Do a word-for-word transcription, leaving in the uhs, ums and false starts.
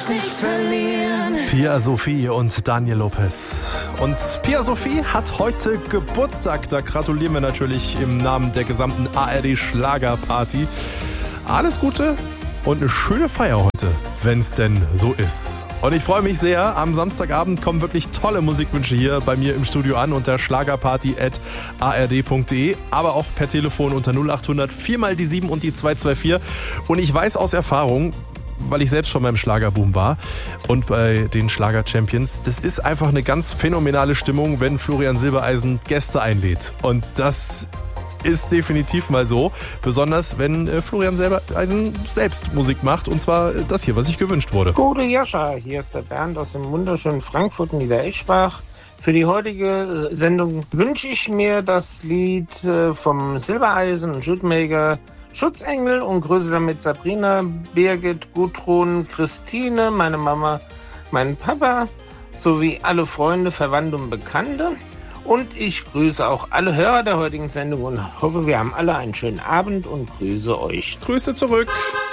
nicht verlieren. Pia Sophie und Daniel Lopez. Und Pia Sophie hat heute Geburtstag. Da gratulieren wir natürlich im Namen der gesamten A R D Schlagerparty. Alles Gute und eine schöne Feier heute, wenn es denn so ist. Und ich freue mich sehr, am Samstagabend kommen wirklich tolle Musikwünsche hier bei mir im Studio an unter schlagerparty at a r d punkt d e, aber auch per Telefon unter null acht hundert vier mal die sieben und die zwei zwei vier. Und ich weiß aus Erfahrung, weil ich selbst schon beim Schlagerboom war und bei den Schlager-Champions, das ist einfach eine ganz phänomenale Stimmung, wenn Florian Silbereisen Gäste einlädt. Und das ist definitiv mal so, besonders wenn äh, Florian Silbereisen selbst Musik macht, und zwar das hier, was sich gewünscht wurde. Gute Jascha, hier ist der Bernd aus dem wunderschönen Frankfurt Niedereschbach. Für die heutige Sendung wünsche ich mir das Lied äh, vom Silbereisen und Schutmaker Schutzengel und grüße damit Sabrina, Birgit, Gudrun, Christine, meine Mama, meinen Papa sowie alle Freunde, Verwandte und Bekannte. Und ich grüße auch alle Hörer der heutigen Sendung und hoffe, wir haben alle einen schönen Abend und grüße euch. Grüße zurück.